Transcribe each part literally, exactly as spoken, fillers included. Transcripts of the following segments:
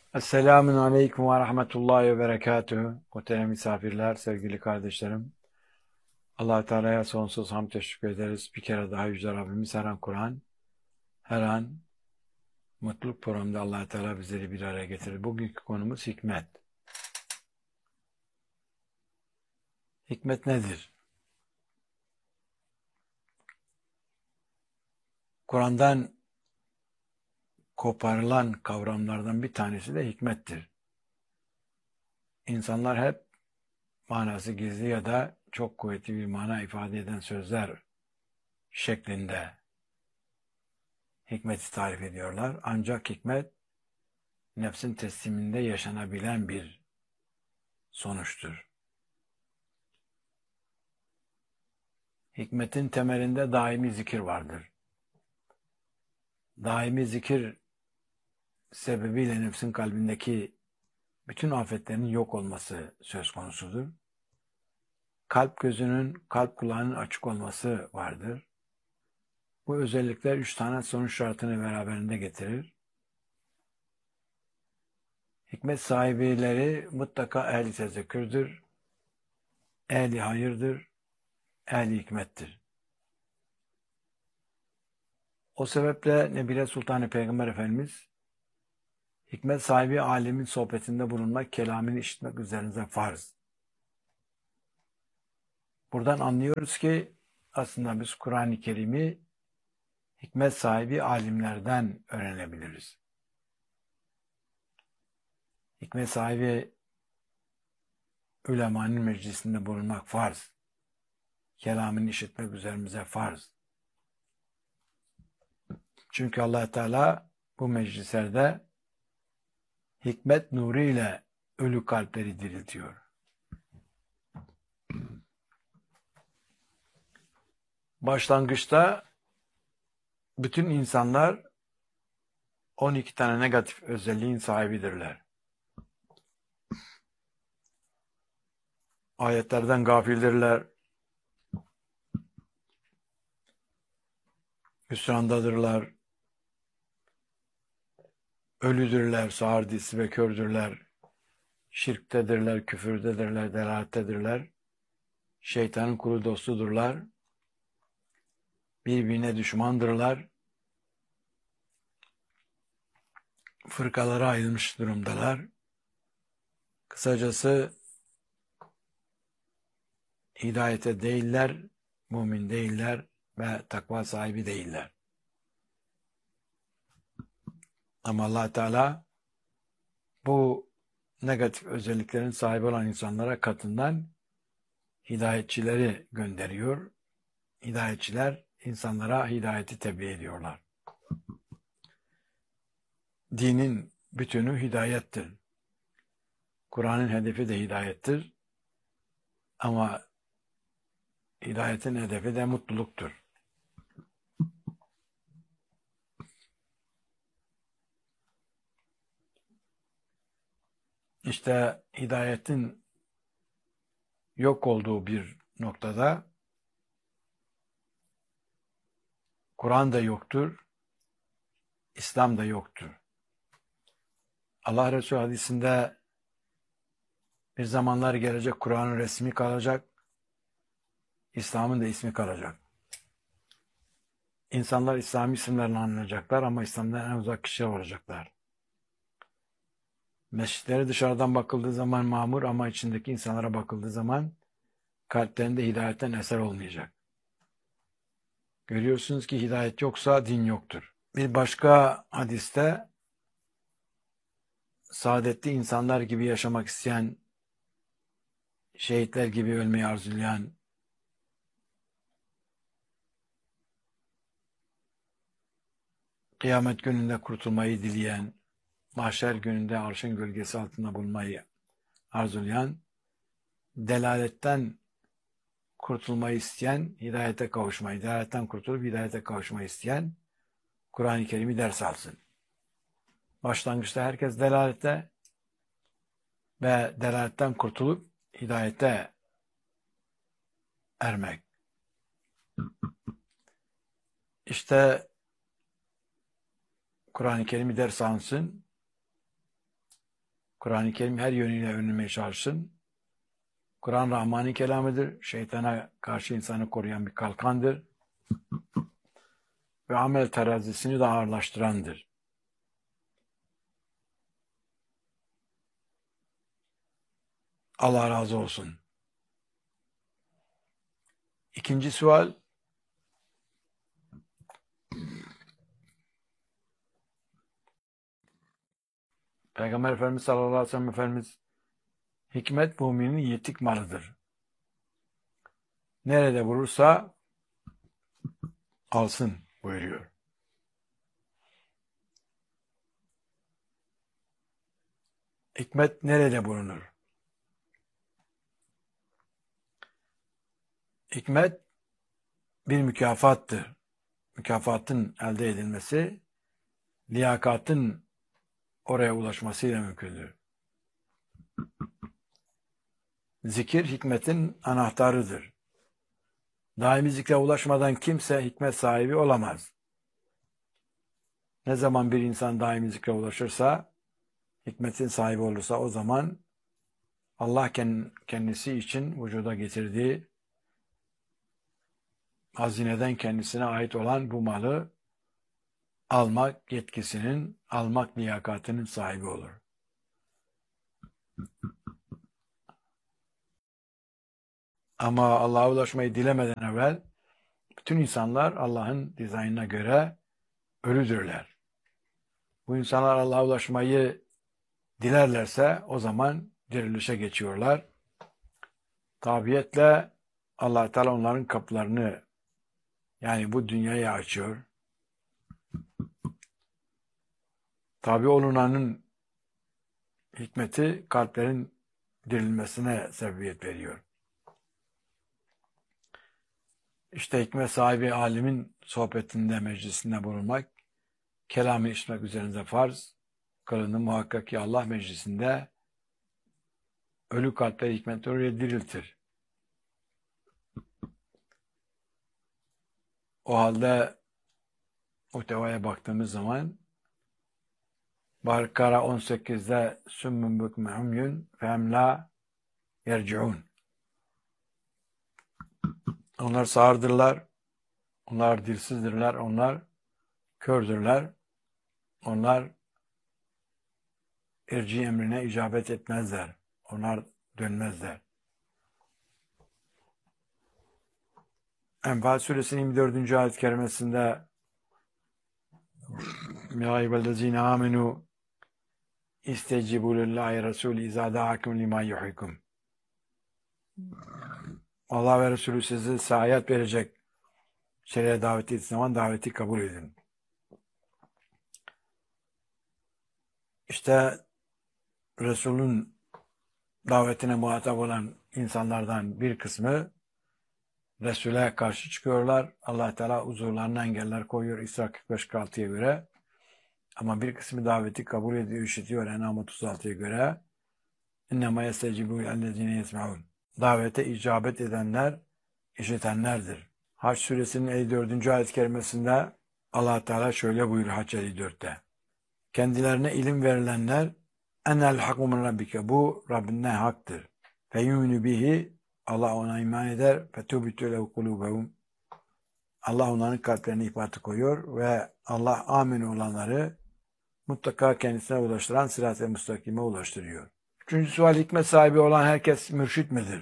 Esselamun Aleyküm ve Rahmetullahi ve Berekatühü. Muhterem misafirler, sevgili kardeşlerim. Allah-u Teala'ya sonsuz hamd teşekkür ederiz. Bir kere daha Yüce Rabbimiz her an Kur'an, her an mutluluk programında Allah-u Teala bizleri bir araya getirir. Bugünkü konumuz hikmet. Hikmet nedir? Kur'an'dan koparılan kavramlardan bir tanesi de hikmettir. İnsanlar hep manası gizli ya da çok kuvvetli bir mana ifade eden sözler şeklinde hikmeti tarif ediyorlar. Ancak hikmet nefsin tesliminde yaşanabilen bir sonuçtur. Hikmetin temelinde daimi zikir vardır. Daimi zikir sebebiyle nefsin kalbindeki bütün afetlerin yok olması söz konusudur. Kalp gözünün, kalp kulağının açık olması vardır. Bu özellikler üç tane sonuç şartını beraberinde getirir. Hikmet sahibileri mutlaka ehli tezekkürdür, ehli hayırdır, ehli hikmettir. O sebeple Nebile Sultanı Peygamber Efendimiz hikmet sahibi alemin sohbetinde bulunmak, kelamını işitmek üzerinize farz. Buradan anlıyoruz ki aslında biz Kur'an-ı Kerim'i hikmet sahibi alimlerden öğrenebiliriz. Hikmet sahibi ulemanın meclisinde bulunmak farz. Kelamını işitmek üzerimize farz. Çünkü Allah Teala bu meclislerde hikmet nuru ile ölü kalpleri diriltiyor. Başlangıçta bütün insanlar on iki tane negatif özelliğin sahibidirler. Ayetlerden gafildirler, hüsrandadırlar, ölüdürler, sağır dizisi ve kördürler, şirktedirler, küfürdedirler, delalettedirler, şeytanın kuru dostudurlar, birbirine düşmandırlar, fırkalara ayrılmış durumdalar. Kısacası hidayete değiller, mümin değiller ve takva sahibi değiller. Ama Allah Teala bu negatif özelliklerin sahibi olan insanlara katından hidayetçileri gönderiyor. Hidayetçiler insanlara hidayeti tebliğ ediyorlar. Dinin bütünü hidayettir. Kur'an'ın hedefi de hidayettir. Ama hidayetin hedefi de mutluluktur. İşte hidayetin yok olduğu bir noktada Kur'an da yoktur, İslam da yoktur. Allah Resulü hadisinde bir zamanlar gelecek, Kur'an'ın resmi kalacak, İslam'ın da ismi kalacak. İnsanlar İslami isimlerini anlayacaklar ama İslam'dan en uzak kişiler olacaklar. Mescitleri dışarıdan bakıldığı zaman mamur ama içindeki insanlara bakıldığı zaman kalplerinde hidayetten eser olmayacak. Görüyorsunuz ki hidayet yoksa din yoktur. Bir başka hadiste saadetli insanlar gibi yaşamak isteyen, şehitler gibi ölmeyi arzulayan, kıyamet gününde kurtulmayı dileyen, mahşer gününde arşın gölgesi altında bulunmayı arzulayan, delaletten kurtulmayı isteyen, hidayete kavuşmayı, delaletten kurtulup hidayete kavuşmayı isteyen Kur'an-ı Kerim'i ders alsın. Başlangıçta herkes delalette ve delaletten kurtulup hidayete ermek. İşte Kur'an-ı Kerim'i ders alsın. Kur'an-ı Kerim her yönüyle önlemeye çalışsın. Kur'an Rahman'ın kelamıdır. Şeytana karşı insanı koruyan bir kalkandır. Ve amel terazisini de ağırlaştırandır. Allah razı olsun. İkinci sual. Peygamber Efendimiz sallallahu aleyhi ve sellem Efendimiz, hikmet müminin yetik malıdır. Nerede bulursa alsın buyuruyor. Hikmet nerede bulunur? Hikmet bir mükafattır. Mükafatın elde edilmesi, liyakatın oraya ulaşmasıyla mümkündür. Zikir hikmetin anahtarıdır. Daimi zikre ulaşmadan kimse hikmet sahibi olamaz. Ne zaman bir insan daimi zikre ulaşırsa, hikmetin sahibi olursa o zaman Allah kendisi için vücuda getirdiği hazineden kendisine ait olan bu malı almak yetkisinin, almak liyakatının sahibi olur. Ama Allah'a ulaşmayı dilemeden evvel bütün insanlar Allah'ın dizaynına göre ölüdürler. Bu insanlar Allah'a ulaşmayı dilerlerse o zaman dirilişe geçiyorlar. Tabiyetle Allah Teala onların kapılarını, yani bu dünyayı açıyor. Tabi olunanın hikmeti kalplerin dirilmesine sebebiyet veriyor. İşte hikmet sahibi alimin sohbetinde, meclisinde bulunmak, kelamı işitmek üzerinize farz kılındı. Muhakkak ki Allah meclisinde ölü kalpleri hikmetleri oraya diriltir. O halde muhtevaya baktığımız zaman Bakara on sekizde sümmün bükmü humyun fehum la yerciun. Onlar sağırdırlar, onlar dilsizdirler, onlar kördürler, onlar irci emrine icabet etmezler, onlar dönmezler. Enfal suresinin yirmi dördüncü ayet-i kerimesinde Ya eyyühellezine amenu istecibu lillahi Resulü izâ da'akum limâ yuhikum. Allah ve Resulü size sayet verecek şeriye davet ettiği zaman daveti kabul edin. İşte Resul'ün davetine muhatap olan insanlardan bir kısmı Resul'e karşı çıkıyorlar. Allah Teala huzurlarına engeller koyuyor İsra kırk beş kırk altıya göre. Ama bir kısmı daveti kabul ediyor, işitiyor En'am otuz altıya göre. İnnemâ yestecibû ellezîne yesme'ûn. Davete icabet edenler, işitenlerdir. Haç suresinin elli dördüncü ayet-i kerimesinde Allah Teala şöyle buyuruyor Haç elli dörtte. Kendilerine ilim verilenler enel hakku min rabbike. Bu Rabbinden haktır. Feyuminu bihi. Allah ona iman eder. Fetûbitû lehu kulûbehum. Allah onların kalplerine ifatı koyuyor ve Allah amin olanları mutlaka kendisine ulaştıran sırat-ı müstakime ulaştırıyor. Üçüncü sual, hikmet sahibi olan herkes mürşit midir?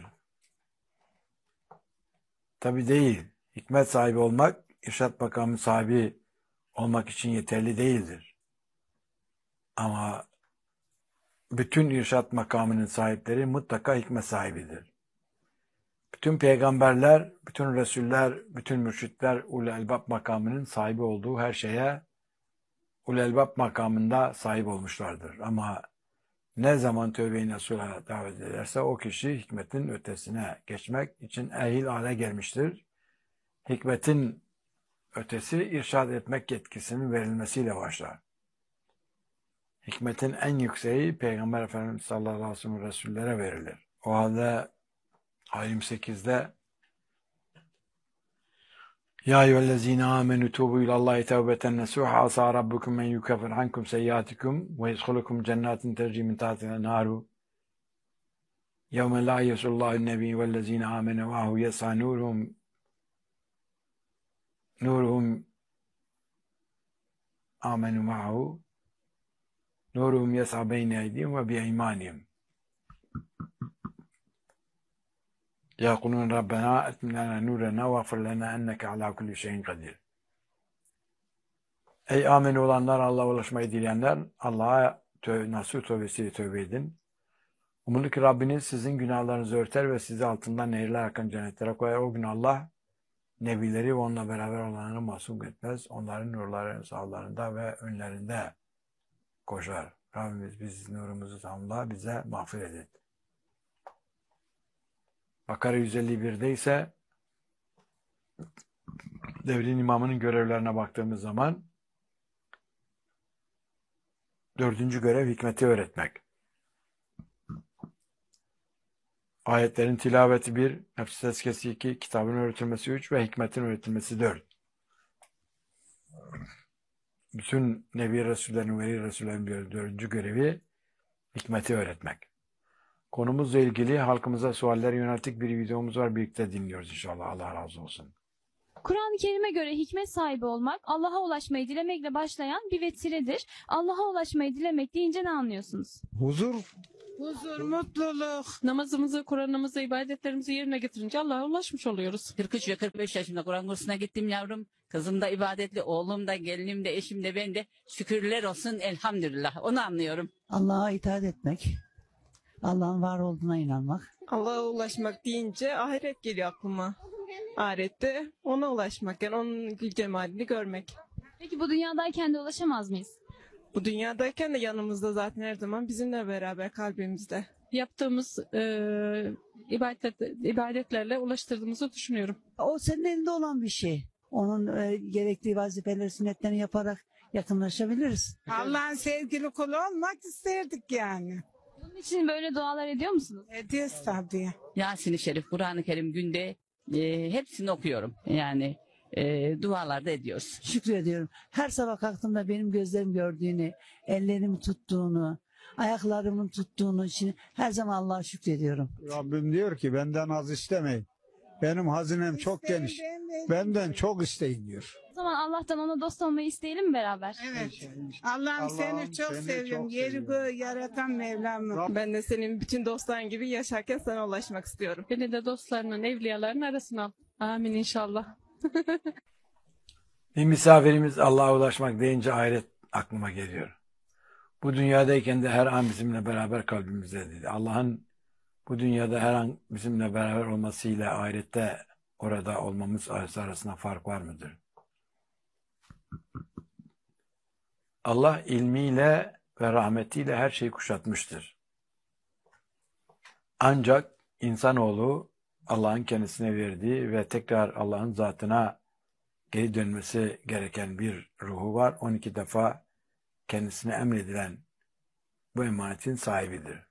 Tabi değil. Hikmet sahibi olmak, irşad makamı sahibi olmak için yeterli değildir. Ama bütün irşad makamının sahipleri mutlaka hikmet sahibidir. Bütün peygamberler, bütün resuller, bütün mürşitler ul elbab makamının sahibi olduğu her şeye ul elbab makamında sahip olmuşlardır. Ama ne zaman tövbe-i nasuha davet ederse o kişi hikmetin ötesine geçmek için ehil hale gelmiştir. Hikmetin ötesi irşad etmek yetkisinin verilmesiyle başlar. Hikmetin en yükseği Peygamber Efendimiz sallallahu aleyhi ve sellem Resullere verilir. O halde yirmi sekizde Ya eyyühellezine amenu tubu ilallahi tevbeten nesuha asa rabbukum men yukaffir ankum seyyiatikum ve yedkhulukum cennetin tecri min tahtiha naru yevme la yesullahu nebi vellezine amenu vahu yes'a nuruhum nuruhum amenu ma'hu nuruhum yes'a beyne eydihim ve bi'eymanihim يَقُولُونَ رَبَّنَا أَتْمِمْ لَنَا نُورَنَا وَاغْفِرْ لَنَا اِنَّكَ عَلَى كُلِّ شَيْءٍ قَدِيرٌ. Ey amin olanlar, Allah'a ulaşmayı dileyenler, Allah'a tö nasuh tövbesiyle tövbe edin. Umulur ki Rabbiniz sizin günahlarınızı örter ve sizi altından nehirler akan cennetlere koyar. O gün Allah nebileri ve onunla beraber olanları masum etmez. Onların nurları sağlarında ve önlerinde koşar. Rabbimiz biz nurumuzu tamamla, bize mağfiret et. Bakara yüz elli bir'de ise devrin imamının görevlerine baktığımız zaman dördüncü görev hikmeti öğretmek. Ayetlerin tilaveti bir, nefs tezkiyesi iki, kitabın öğretilmesi üç ve hikmetin öğretilmesi dört. Bütün Nebi Resullerin, Veli Resullerin bir dördüncü görevi hikmeti öğretmek. Konumuzla ilgili halkımıza sualler yönelttik bir videomuz var. Birlikte dinliyoruz inşallah. Allah razı olsun. Kur'an-ı Kerim'e göre hikmet sahibi olmak, Allah'a ulaşmayı dilemekle başlayan bir vesiledir. Allah'a ulaşmayı dilemek deyince ne anlıyorsunuz? Huzur. Huzur, mutluluk. Namazımızı, Kur'an'ımızı, ibadetlerimizi yerine getirince Allah'a ulaşmış oluyoruz. kırk üç ve kırk beş yaşında Kur'an kursuna gittim yavrum. Kızım da ibadetli, oğlum da, gelinim de, eşim de, ben de. Şükürler olsun, elhamdülillah. Onu anlıyorum. Allah'a itaat etmek, Allah'ın var olduğuna inanmak. Allah'a ulaşmak deyince ahiret geliyor aklıma. Ahirette ona ulaşmak, yani onun gül cemalini görmek. Peki bu dünyadayken de ulaşamaz mıyız? Bu dünyadayken de yanımızda zaten her zaman bizimle beraber kalbimizde. Yaptığımız e, ibadet, ibadetlerle ulaştırdığımızı düşünüyorum. O senin elinde olan bir şey. Onun e, gerektiği vazifeleri, sünnetlerini yaparak yakınlaşabiliriz. Allah'ın sevgili kulu olmak isterdik yani. Bunun için böyle dualar ediyor musunuz? Ediyoruz tabii. Yasin-i Şerif, Kur'an-ı Kerim günde e, hepsini okuyorum. Yani e, dualarda ediyoruz. Şükrediyorum. Her sabah kalktığımda benim gözlerim gördüğünü, ellerimi tuttuğunu, ayaklarımın tuttuğunu için her zaman Allah'a şükrediyorum. Rabbim diyor ki benden az istemeyin. Benim hazinem çok geniş. Benden çok isteyin diyor. O zaman Allah'tan ona dost olmayı isteyelim mi beraber? Evet. Allah'ım Allah'ım seni çok seni seviyorum. çok Yeri seviyorum. göğü yaratan Mevlam. Ben de senin bütün dostların gibi yaşarken sana ulaşmak istiyorum. Beni de dostlarının, evliyaların arasına al. Amin inşallah. Bir misafirimiz Allah'a ulaşmak deyince ahiret aklıma geliyor. Bu dünyadayken de her an bizimle beraber kalbimizde dedi. Allah'ın bu dünyada her an bizimle beraber olmasıyla ahirette orada olmamız arasında fark var mıdır? Allah ilmiyle ve rahmetiyle her şeyi kuşatmıştır. Ancak insanoğlu Allah'ın kendisine verdiği ve tekrar Allah'ın zatına geri dönmesi gereken bir ruhu var. on iki defa kendisine emredilen bu emanetin sahibidir.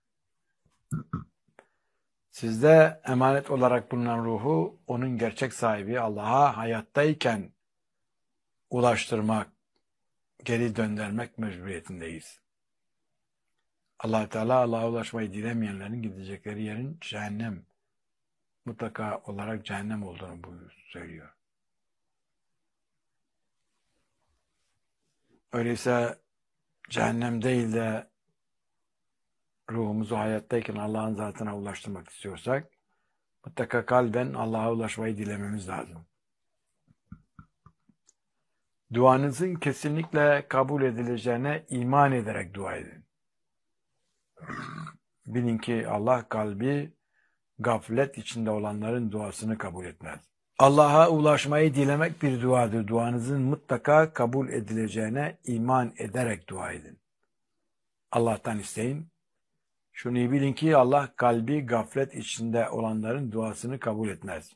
Sizde emanet olarak bulunan ruhu onun gerçek sahibi Allah'a hayattayken ulaştırmak, geri döndürmek mecburiyetindeyiz. Allah Teala Allah'a ulaşmayı dilemeyenlerin gidecekleri yerin cehennem, mutlaka olarak cehennem olduğunu buyuruyor, söylüyor. Öyleyse cehennem değil de ruhumuzu hayattayken Allah'ın zatına ulaştırmak istiyorsak mutlaka kalben Allah'a ulaşmayı dilememiz lazım. Duanızın kesinlikle kabul edileceğine iman ederek dua edin. Bilin ki Allah kalbi gaflet içinde olanların duasını kabul etmez. Allah'a ulaşmayı dilemek bir duadır. Duanızın mutlaka kabul edileceğine iman ederek dua edin. Allah'tan isteyin. Şunu iyi bilin ki Allah kalbi gaflet içinde olanların duasını kabul etmez.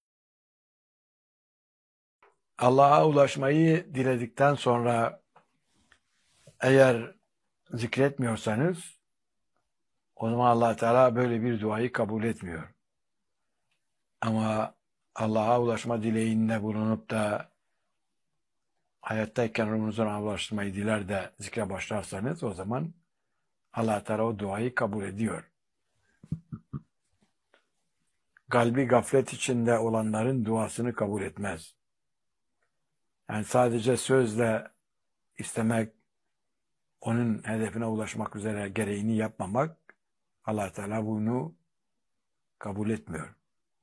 Allah'a ulaşmayı diledikten sonra eğer zikretmiyorsanız o zaman Allah Teala böyle bir duayı kabul etmiyor. Ama Allah'a ulaşma dileğinde bulunup da hayattayken ruhunuzun Allah'a ulaşmayı diler de zikre başlarsanız o zaman Allah Teala o duayı kabul ediyor. Kalbi gaflet içinde olanların duasını kabul etmez. Yani sadece sözle istemek, onun hedefine ulaşmak üzere gereğini yapmamak, Allah Teala bunu kabul etmiyor.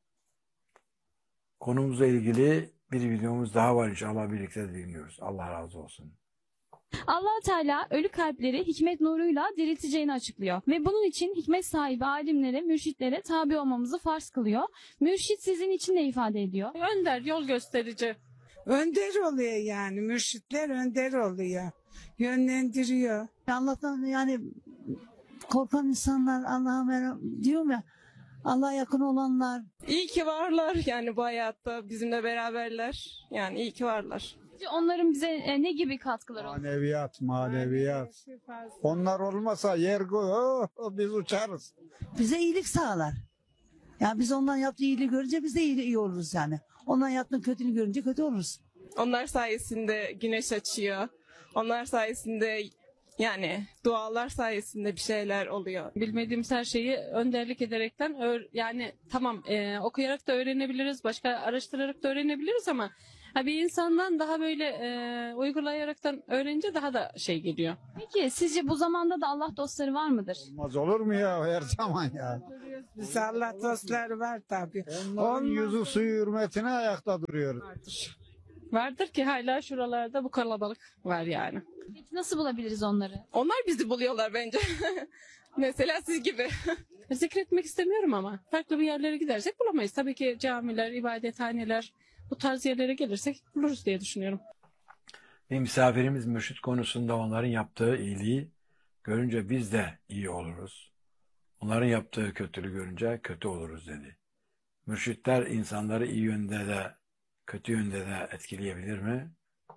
Konumuzla ilgili bir videomuz daha var, inşallah birlikte dinliyoruz. Allah razı olsun. Allah Teala ölü kalpleri hikmet nuruyla dirilteceğini açıklıyor ve bunun için hikmet sahibi alimlere, mürşitlere tabi olmamızı farz kılıyor. Mürşit sizin için ne ifade ediyor? Önder, yol gösterici. Önder oluyor yani. Mürşitler önder oluyor. Yönlendiriyor. Allah'tan yani korkan insanlar Allah'a merhaba diyorum ya, Allah'a yakın olanlar. İyi ki varlar yani bu hayatta bizimle beraberler. Yani iyi ki varlar. Sizce onların bize e, ne gibi katkıları olur? Maneviyat, maneviyat. Onlar olmasa yer go- oh, biz uçarız. Bize iyilik sağlar. Yani biz ondan yaptığı iyiliği görünce biz de iyi, iyi oluruz yani. Ondan yaptığı kötülüğü görünce kötü oluruz. Onlar sayesinde güneş açıyor. Onlar sayesinde yani dualar sayesinde bir şeyler oluyor. Bilmediğimiz her şeyi önderlik ederekten öğ- yani tamam e, okuyarak da öğrenebiliriz, başka araştırarak da öğrenebiliriz ama ha, bir insandan daha böyle e, uygulayaraktan öğrenince daha da şey geliyor. Peki sizce bu zamanda da Allah dostları var mıdır? Olmaz olur mu ya her zaman ya? Biz Allah dostları var tabii. Onların Olmaz. yüzü suyu hürmetine ayakta duruyor. Vardır ki hala şuralarda bu kalabalık var yani. Peki nasıl bulabiliriz onları? Onlar bizi buluyorlar bence. Mesela siz gibi. Zikretmek istemiyorum ama farklı bir yerlere gidersek bulamayız. Tabii ki camiler, ibadethaneler, bu tarz yerlere gelirsek buluruz diye düşünüyorum. Bir misafirimiz mürşit konusunda onların yaptığı iyiliği görünce biz de iyi oluruz. Onların yaptığı kötülüğü görünce kötü oluruz dedi. Mürşitler insanları iyi yönde de kötü yönde de etkileyebilir mi?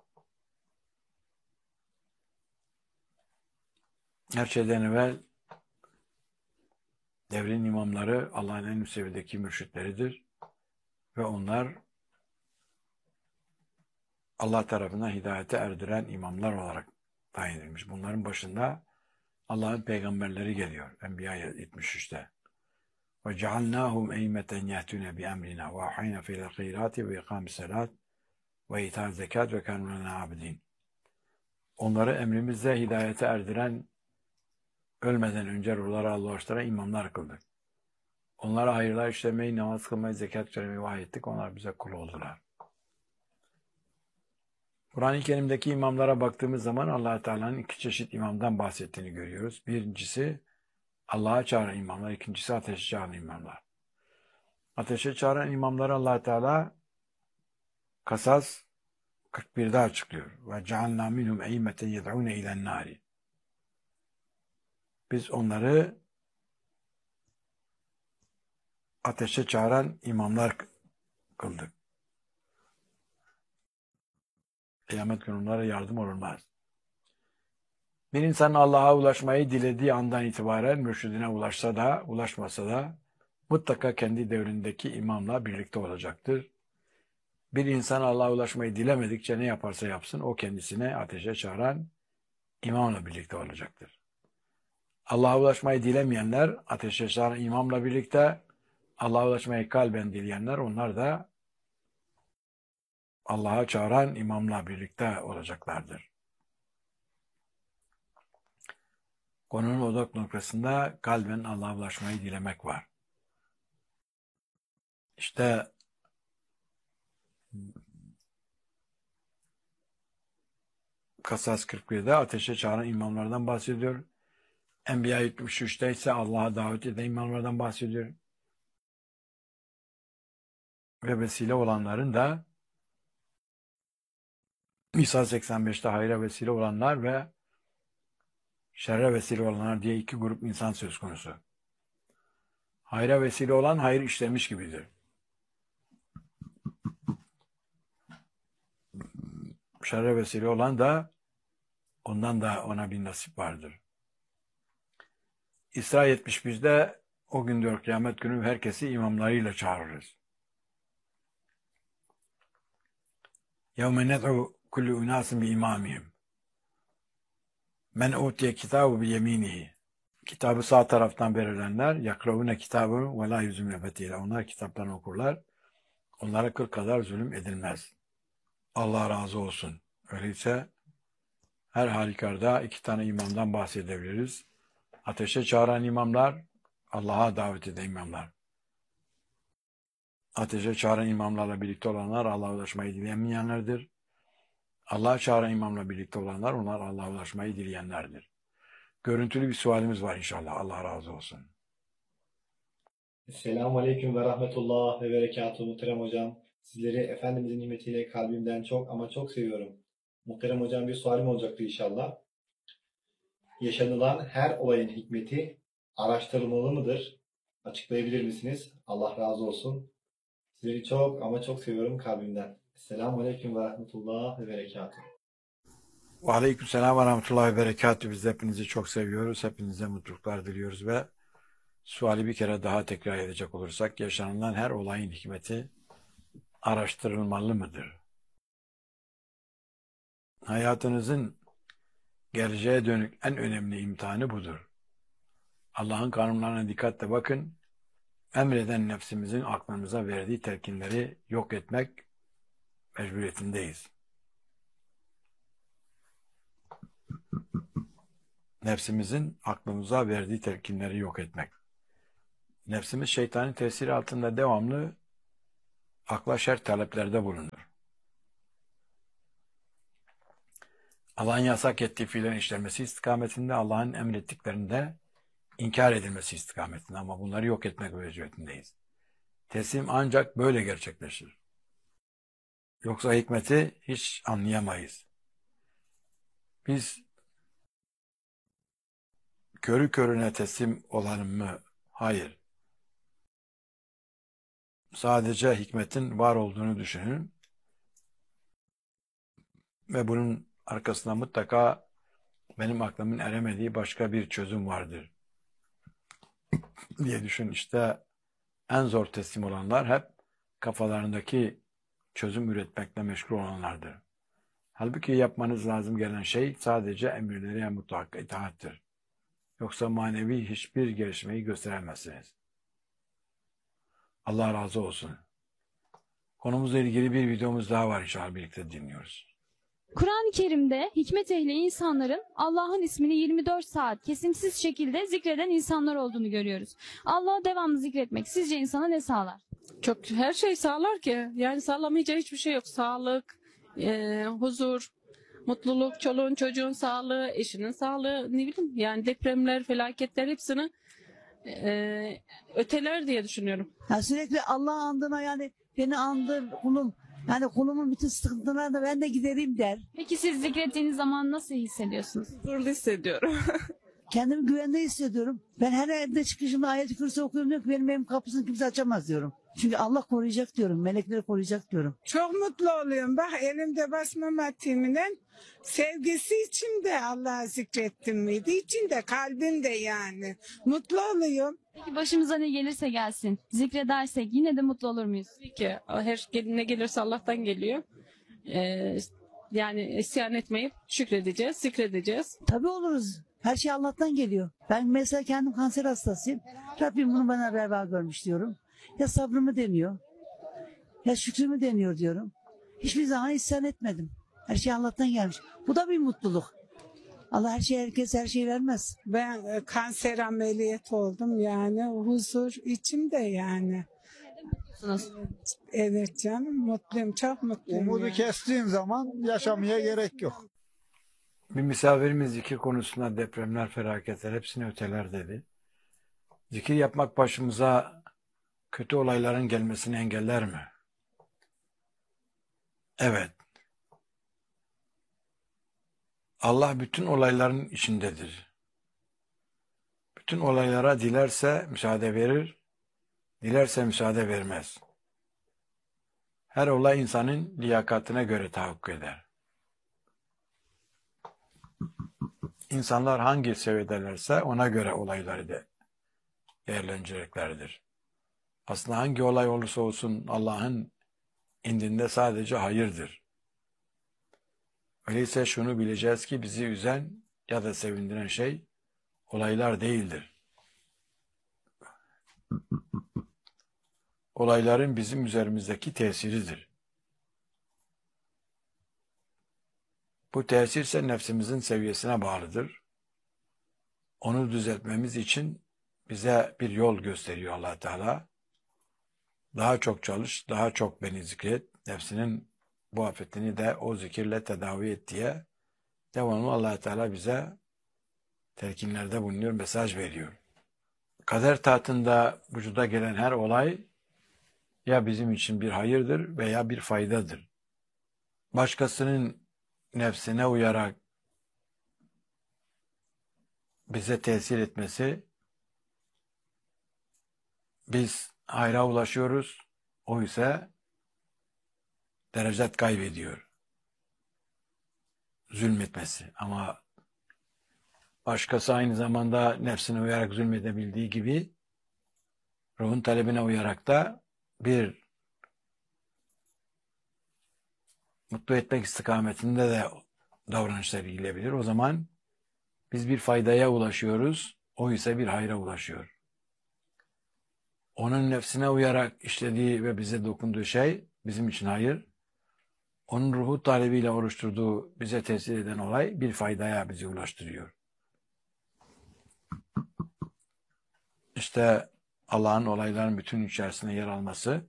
Her şeyden evvel devrin imamları Allah'ın en üst seviyedeki mürşitleridir ve onlar Allah tarafından hidayete erdiren imamlar olarak tayin edilmiş. Bunların başında Allah'ın peygamberleri geliyor. Enbiya yetmiş üçte. Ve cealnâhum eymeten yehtûne bi emrina ve ahayna fil hayrati ve ikâmis salat ve itâ zekat ve kânû lenâ abidîn. Onları emrimizle hidayete erdiren, ölmeden önce ruhları Allah'a ulaştıran imamlar kıldık. Onlara hayırlar işlemeyi, namaz kılmayı, zekat vermeyi vahyettik. Onlar bize kul oldular. Kur'an-ı Kerim'deki imamlara baktığımız zaman Allah Teala'nın iki çeşit imamdan bahsettiğini görüyoruz. Birincisi Allah'a çağıran imamlar, ikincisi ateşe çağıran imamlar. Ateşe çağıran imamları Allah Teala Kasas kırk birde açıklıyor. Ve cealnâ minhum eymeten yed'ûne ilen nâri. Biz onları ateşe çağıran imamlar kıldık. Kıyamet günü onlara yardım olunmaz. Bir insan Allah'a ulaşmayı dilediği andan itibaren mürşidine ulaşsa da, ulaşmasa da mutlaka kendi devrindeki imamla birlikte olacaktır. Bir insan Allah'a ulaşmayı dilemedikçe ne yaparsa yapsın o kendisine ateşe çağıran imamla birlikte olacaktır. Allah'a ulaşmayı dilemeyenler ateşe çağıran imamla birlikte, Allah'a ulaşmayı kalben dileyenler onlar da Allah'a çağıran imamla birlikte olacaklardır. Konunun odak noktasında kalben Allah'a ulaşmayı dilemek var. İşte Kasas kırk birde ateşe çağıran imamlardan bahsediyor. Enbiya yetmiş üçte ise Allah'a davet eden imamlardan bahsediyor. Ve vesile olanların da İsa seksen beşte hayra vesile olanlar ve şerre vesile olanlar diye iki grup insan söz konusu. Hayra vesile olan hayır işlemiş gibidir. Şerre vesile olan da ondan da ona bir nasip vardır. İsra yetmiş birde o gün diyor kıyamet günü herkesi imamlarıyla çağırırız. يَوْمَ نَدْعُ كُلُّ اُنَاسٍ بِاِمَامِهِمْ Men utiye kitabı bi yeminihi. Kitabı sağ taraftan verilenler yakravune kitabı ve la yüzümle fetiyle. Onlar kitaplarını okurlar. Onlara kırk kadar zulüm edilmez. Allah razı olsun. Öyleyse her halükarda iki tane imamdan bahsedebiliriz. Ateşe çağıran imamlar, Allah'a davet eden imamlar. Ateşe çağıran imamlarla birlikte olanlar Allah'a ulaşmayı dilemeyenlerdir. Allah'a çağıran imamla birlikte olanlar, onlar Allah'a ulaşmayı dileyenlerdir. Görüntülü bir sualimiz var inşallah. Allah razı olsun. Selamun Aleyküm ve Rahmetullah ve Berekatuhu muhterem hocam. Sizleri Efendimizin nimetiyle kalbimden çok ama çok seviyorum. Muhterem hocam, bir sualim olacaktı inşallah. Yaşanılan her olayın hikmeti araştırılmalı mıdır? Açıklayabilir misiniz? Allah razı olsun. Sizleri çok ama çok seviyorum kalbimden. Selamun Aleyküm ve Rahmetullah ve Berekatuhu. Ve aleykümselam ve rahmetullahi ve berekatuhu. Biz de hepinizi çok seviyoruz. Hepinize mutluluklar diliyoruz ve suali bir kere daha tekrar edecek olursak, yaşanılan her olayın hikmeti araştırılmalı mıdır? Hayatınızın geleceğe dönük en önemli imtihanı budur. Allah'ın kanunlarına dikkatle bakın. Emreden nefsimizin aklımıza verdiği telkinleri yok etmek mecburiyetindeyiz. Nefsimizin aklımıza verdiği telkinleri yok etmek. Nefsimiz şeytanın tesiri altında devamlı akla şer taleplerde bulunur. Allah'ın yasak ettiği fiillerin işlenmesi istikametinde, Allah'ın emrettiklerinde inkar edilmesi istikametinde, ama bunları yok etmek mecburiyetindeyiz. Teslim ancak böyle gerçekleşir. Yoksa hikmeti hiç anlayamayız. Biz körü körüne teslim olalım mı? Hayır. Sadece hikmetin var olduğunu düşünün ve bunun arkasında mutlaka benim aklımın eremediği başka bir çözüm vardır diye düşün. İşte en zor teslim olanlar hep kafalarındaki çözüm üretmekle meşgul olanlardır. Halbuki yapmanız lazım gelen şey sadece emirlere mutlaka itaattır. Yoksa manevi hiçbir gelişmeyi gösteremezsiniz. Allah razı olsun. Konumuzla ilgili bir videomuz daha var, inşallah birlikte dinliyoruz. Kur'an-ı Kerim'de hikmet ehli insanların Allah'ın ismini yirmi dört saat kesintisiz şekilde zikreden insanlar olduğunu görüyoruz. Allah'ı devamlı zikretmek sizce insana ne sağlar? Çok her şey sağlar ki. Yani sağlamayacağı hiçbir şey yok. Sağlık, e, huzur, mutluluk, çoluğun çocuğun sağlığı, eşinin sağlığı, ne bileyim yani depremler, felaketler hepsini e, öteler diye düşünüyorum. Ya sürekli Allah andına, yani beni andır kulum. Yani kulumun bütün sıkıntılarını ben de gidereyim der. Peki siz zikrettiğiniz zaman nasıl hissediyorsunuz? Huzurlu hissediyorum. Kendimi güvende hissediyorum. Ben her evde çıkışımda ayet-i kürsü okuyorum, diyorum ki benim evim kapısını kimse açamaz diyorum. Çünkü Allah koruyacak diyorum, melekleri koruyacak diyorum. Çok mutlu oluyorum. Bak elimde basmama timinin sevgisi içimde, Allah'ı zikrettim miydi? İçinde, kalbimde yani. Mutlu oluyorum. Peki başımıza ne gelirse gelsin, zikredersek yine de mutlu olur muyuz? Tabii ki her ne gelirse Allah'tan geliyor. E, yani isyan etmeyip şükredeceğiz, zikredeceğiz. Tabii oluruz. Her şey Allah'tan geliyor. Ben mesela kendim kanser hastasıyım. Rabbim bunu bana reva görmüş diyorum. Ya sabrımı deniyor, ya şükrümü deniyor diyorum. Hiçbir zaman isyan etmedim. Her şey Allah'tan gelmiş. Bu da bir mutluluk. Allah her şey, herkes her şeyi vermez. Ben e, kanser ameliyat oldum yani. Huzur içimde yani. Evet canım, mutluyum, çok mutluyum. Umudu yani. kestiğin zaman yaşamaya gerek yok. Bir misafirimiz zikir konusunda depremler, felaketler hepsini öteler dedi. Zikir yapmak başımıza kötü olayların gelmesini engeller mi? Evet. Allah bütün olayların içindedir. Bütün olaylara dilerse müsaade verir, dilerse müsaade vermez. Her olay insanın liyakatine göre tahakkuk eder. İnsanlar hangi seviyedelerse ona göre olayları da değerlendireceklerdir. Aslında hangi olay olursa olsun Allah'ın indinde sadece hayırdır. Öyleyse şunu bileceğiz ki bizi üzen ya da sevindiren şey olaylar değildir. Olayların bizim üzerimizdeki tesiridir. Bu tesir ise nefsimizin seviyesine bağlıdır. Onu düzeltmemiz için bize bir yol gösteriyor Allah Teala. Daha çok çalış, daha çok beni zikret, nefsinin bu afetini de o zikirle tedavi et diye devamlı Allah Teala bize telkinlerde bulunuyor, mesaj veriyor. Kader tahtında vücuda gelen her olay ya bizim için bir hayırdır veya bir faydadır. Başkasının nefsine uyarak bize tesir etmesi, biz hayra ulaşıyoruz, o ise derecet kaybediyor. Zulmetmesi. Ama başkası aynı zamanda nefsine uyarak zulmedebildiği gibi ruhun talebine uyarak da bir mutlu etmek istikametinde de davranışlar sergileyebilir. O zaman biz bir faydaya ulaşıyoruz, o ise bir hayra ulaşıyor. Onun nefsine uyarak işlediği ve bize dokunduğu şey bizim için hayır. Onun ruhu talebiyle oluşturduğu, bize tesir eden olay bir faydaya bizi ulaştırıyor. İşte Allah'ın olayların bütün içerisinde yer alması,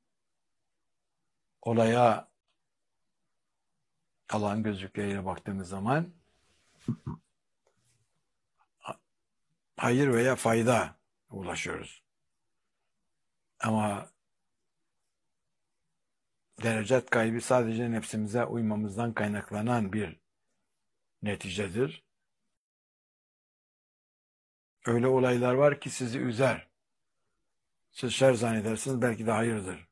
olaya Allah'ın gözlükleriyle baktığımız zaman hayır veya fayda ulaşıyoruz. Ama derecet kaybı sadece nefsimize uymamızdan kaynaklanan bir neticedir. Öyle olaylar var ki sizi üzer. Siz şer zannedersiniz, belki de hayırdır.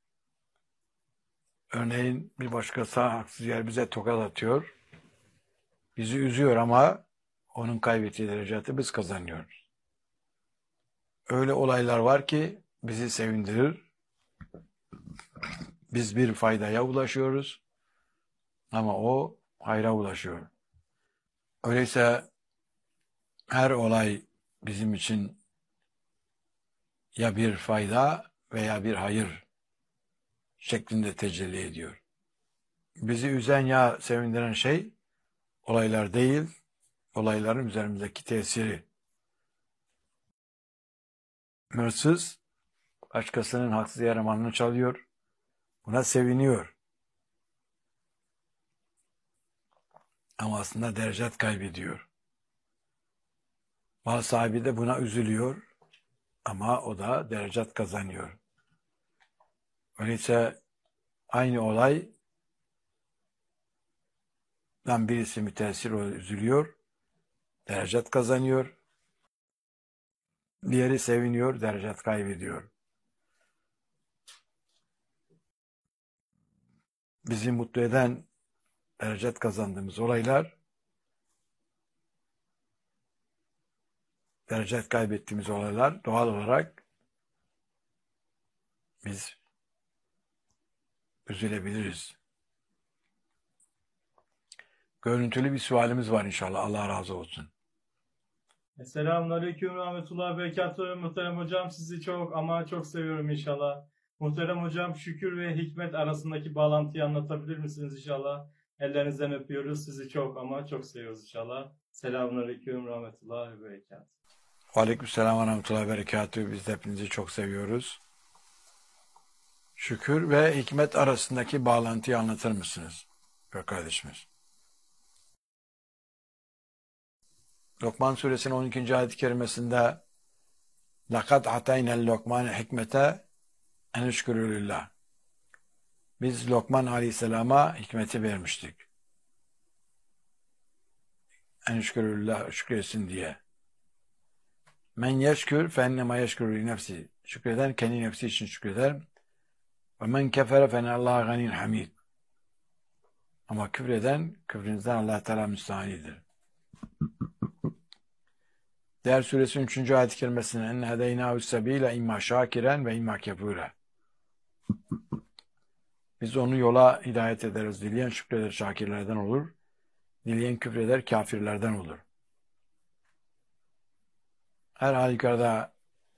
Örneğin bir başkası haksız yer bize tokat atıyor. Bizi üzüyor ama onun kaybettiği dereceti biz kazanıyoruz. Öyle olaylar var ki bizi sevindirir. Biz bir faydaya ulaşıyoruz ama o hayra ulaşıyor. Öyleyse her olay bizim için ya bir fayda veya bir hayır şeklinde tecelli ediyor. Bizi üzen ya sevindiren şey olaylar değil, olayların üzerimizdeki tesiri. Hırsız başkasının haksız yere malını çalıyor, buna seviniyor. Ama aslında derecet kaybediyor. Mal sahibi de buna üzülüyor ama o da derecet kazanıyor. Öyleyse aynı olaydan birisi müteessir oluyor, üzülüyor, derecet kazanıyor. Diğeri seviniyor, derecet kaybediyor. Bizi mutlu eden, derecet kazandığımız olaylar, derecet kaybettiğimiz olaylar doğal olarak biz üzülebiliriz. Görüntülü bir sualimiz var inşallah. Allah razı olsun. Selamünaleyküm rahmetullahi berekatuhu. Muhterem hocam, sizi çok ama çok seviyorum inşallah. Muhterem hocam, şükür ve hikmet arasındaki bağlantıyı anlatabilir misiniz inşallah? Ellerinizden öpüyoruz. Sizi çok ama çok seviyoruz inşallah. Selamünaleyküm rahmetullahi berekatuhu. Aleykümselam ve rahmetullahi berekatuhu. Biz de hepinizi çok seviyoruz. Şükür ve hikmet arasındaki bağlantıyı anlatır mısınız? Yok kardeşimiz. Lokman suresinin on ikinci ayet-i kerimesinde لَقَدْ عَتَيْنَا الْلُقْمَانَ حِكْمَةَ اَنْ اُشْكُرُوا لِلّٰهِ Biz Lokman Aleyhisselam'a hikmeti vermiştik. En şükürüllah, şükretsin diye. Men yeşkür fennema yeşkürü nefsi. Şükreden kendi nefsi için şükreder. Ve men kefere fenallah ganin hamid. Ama küfreden, küfrünüzden Allah Teala müstahanidir. Diğer suresinin üçüncü ayet-i kerimesinde enne hedeynahu sebile imma şakiren ve imma kefure. Biz onu yola hidayet ederiz. Dileyen şükreder, şakirlerden olur. Dileyen küfreder, kafirlerden olur. Her halükarda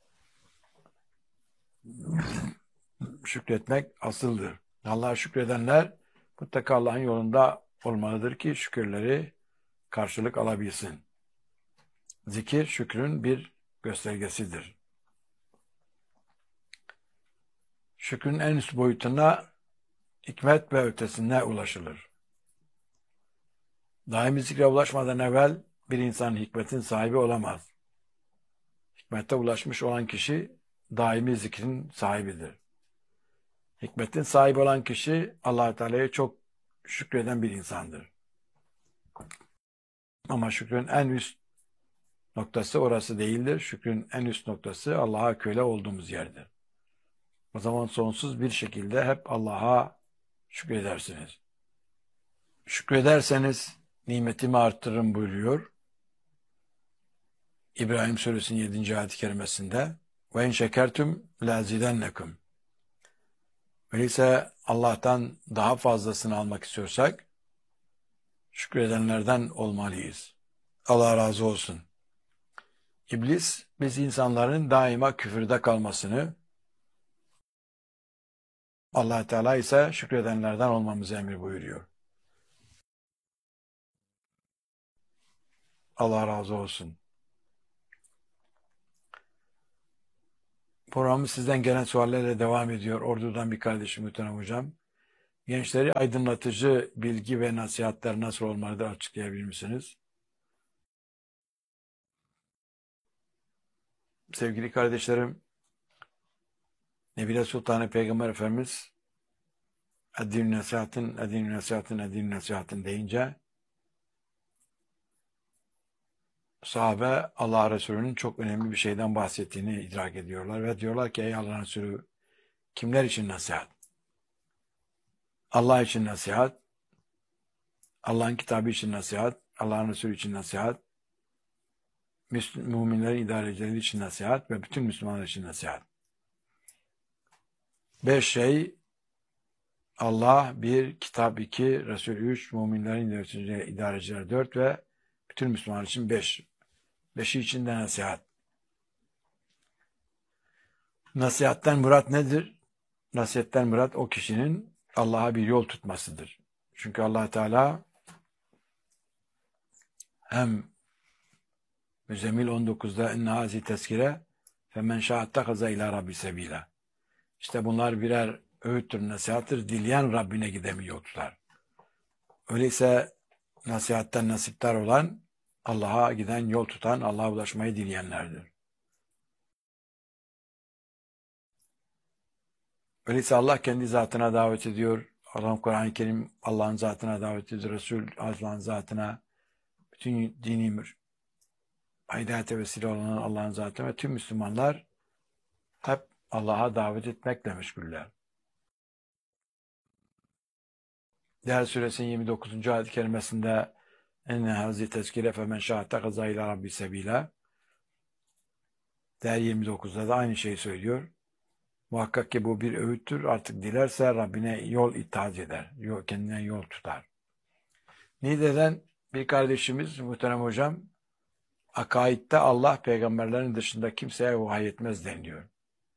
şükretmek asıldır. Allah'a şükredenler mutlaka Allah'ın yolunda olmalıdır ki şükürleri karşılık alabilsin. Zikir şükrün bir göstergesidir. Şükrün en üst boyutuna hikmet ve ötesine ulaşılır. Daimi zikre ulaşmadan evvel bir insan hikmetin sahibi olamaz. Hikmete ulaşmış olan kişi daimi zikrin sahibidir. Hikmetin sahibi olan kişi Allah-u Teala'ya çok şükreden bir insandır. Ama şükrün en üst noktası orası değildir. Şükrün en üst noktası Allah'a köle olduğumuz yerdir. O zaman sonsuz bir şekilde hep Allah'a şükredersiniz. Şükrederseniz nimetimi arttırırım buyuruyor. İbrahim Suresinin yedinci ayet-i kerimesinde ve in şekertüm lazidennekum. Öyleyse Allah'tan daha fazlasını almak istiyorsak şükredenlerden olmalıyız. Allah razı olsun. İblis biz insanların daima küfürde kalmasını, Allah Teala ise şükredenlerden olmamızı emir buyuruyor. Allah razı olsun. Programı sizden gelen suallerle devam ediyor. Ordu'dan bir kardeşim muhterem hocam. Gençleri aydınlatıcı bilgi ve nasihatler nasıl olmalıdır açıklayabilir misiniz? Sevgili kardeşlerim, Nebile Sultanı Peygamber Efendimiz Eddin-i Nasihatın, Eddin-i Nasihatın, Eddin-i Nasihatın deyince sahabe Allah Resulü'nün çok önemli bir şeyden bahsettiğini idrak ediyorlar ve diyorlar ki ey Allah Resulü kimler için nasihat? Allah için nasihat, Allah'ın kitabı için nasihat, Allah'ın Resulü için nasihat, müminlerin idarecileri için nasihat ve bütün Müslümanlar için nasihat. Beş şey Allah, bir, kitap iki, Resul üç, müminlerin idarecileri dört ve bütün Müslümanlar için beş. Beşi için de nasihat. Nasihatten murat nedir? Nasihatten murat o kişinin Allah'a bir yol tutmasıdır. Çünkü Allah Teala hem Müzzemmil on dokuzda enne hazi tezkire femen şa'attakaza ila rabbi sebila. İşte bunlar birer öğüttür, nasihattır. Dileyen Rabbine giden bir yol tutar. Öyleyse nasihatten nasiptar olan Allah'a giden, yol tutan, Allah'a ulaşmayı dileyenlerdir. Öyleyse Allah kendi zatına davet ediyor. Allah Kur'an-ı Kerim Allah'ın zatına davet ediyor. Resul Allah'ın zatına, bütün dini hidayete vesile olan Allah'ın zatına ve tüm Müslümanlar hep Allah'a davet etmekle meşguller. Değer Suresinin yirmi dokuzuncu ayet-i kerimesinde enne hazi tezkire femen şa'attakaza ila rabbi sebila. Değer yirmi dokuzda da aynı şeyi söylüyor. Muhakkak ki bu bir öğüttür. Artık dilerse Rabbine yol itaat eder. Yol, kendine yol tutar. Niğde'den bir kardeşimiz muhterem hocam, akaidde Allah peygamberlerin dışında kimseye vahiy etmez deniliyor.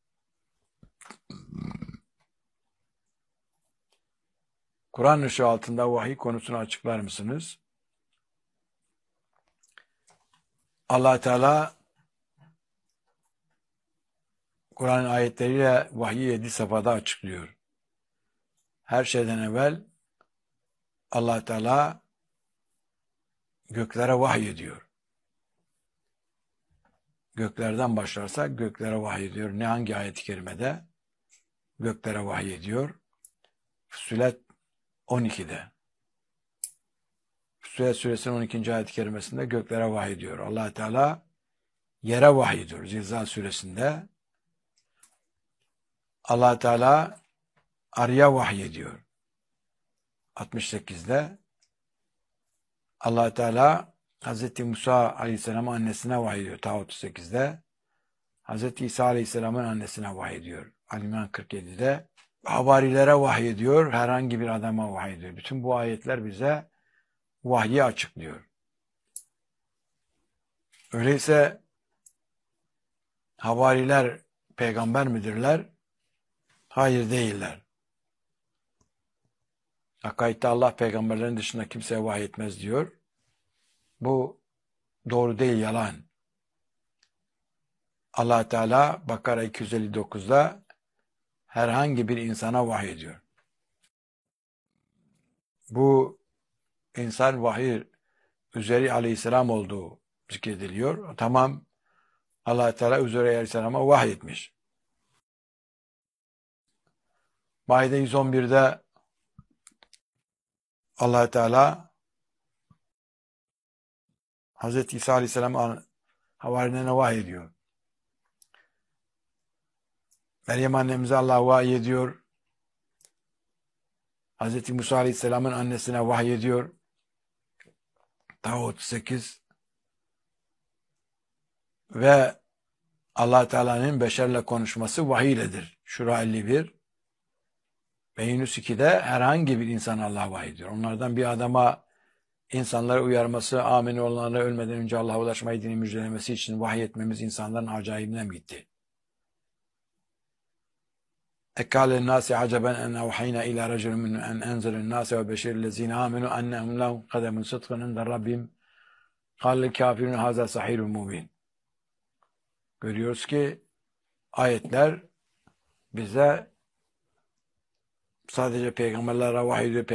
Kur'an ışığı altında vahiy konusunu açıklar mısınız? Allah Teala Kur'an ayetleriyle vahyi yedi safhada açıklıyor. Her şeyden evvel Allah Teala göklere vahiy ediyor. Göklerden başlarsak göklere vahiy ediyor. Ne hangi ayet-i kerimede? Göklere vahiy ediyor. Füssilet on ikide. Füssilet suresinin on ikinci ayet-i kerimesinde göklere vahiy ediyor. Allah Teala yere vahiy ediyor. Zilzal suresinde Allah Teala arıya vahiy ediyor. altmış sekizde Allah Teala Hazreti Musa Aleyhisselam'ın annesine vahiy ediyor. Ta otuz sekizde Hazreti İsa Aleyhisselam'ın annesine vahiy ediyor. Ali-İmran kırk yedide havarilere vahiy ediyor. Herhangi bir adama vahiy ediyor. Bütün bu ayetler bize vahyi açıklıyor. Öyleyse havariler peygamber midirler? Hayır, değiller. Akaid'de Allah peygamberlerin dışında kimseye vahiy etmez diyor. Bu doğru değil, yalan. Allah Teala Bakara iki yüz elli dokuzda herhangi bir insana vahiy ediyor. Bu insan vahiy Üzeyr Aleyhisselam olduğu zikrediliyor. Tamam, Allah Teala Üzeyr Aleyhisselam'a vahiy etmiş. Maide yüz on birde Allah Teala Hazreti İsa Aleyhisselam havarilerine vahiy ediyor. Meryem annemize Allah vahiy ediyor. Hazreti Musa Aleyhisselam'ın annesine vahiy ediyor. Taha otuz sekiz. Ve Allah Teala'nın beşerle konuşması vahiy iledir. Şura elli bir. Ve Yunus iki'de herhangi bir insana Allah vahiy ediyor. Onlardan bir adama insanları uyarması, amin olanlara ölmeden önce Allah'a ulaşmayı dini müjdelemesi için vahiy etmemiz insanların acayibine mi gitti? Ekkâle nâsi aceben en evhayna ilâ racülün min en enzelün nâse ve beşirillezîne âmenu ennehum lahum kademun sıdkın inde Rabbim kâlel kâfirun hâzâ sahîrun mubîn. Görüyoruz ki ayetler bize sadece peygamberlere vahiy ediyor,